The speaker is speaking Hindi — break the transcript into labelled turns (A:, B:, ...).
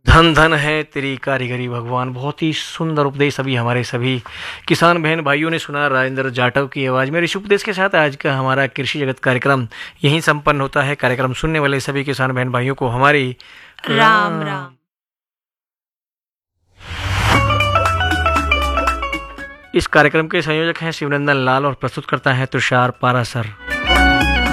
A: धन धन है तेरी कारीगरी भगवान। बहुत ही सुंदर उपदेश अभी हमारे सभी किसान बहन भाइयों ने सुना राजेंद्र जाटव की आवाज़ में। इस उपदेश के साथ आज का हमारा कृषि जगत कार्यक्रम यहीं संपन्न होता है। कार्यक्रम सुनने वाले सभी किसान बहन भाइयों को हमारी
B: राम राम।
A: इस कार्यक्रम के संयोजक हैं शिवनंदन लाल और प्रस्तुत करता है तुषार पारासर।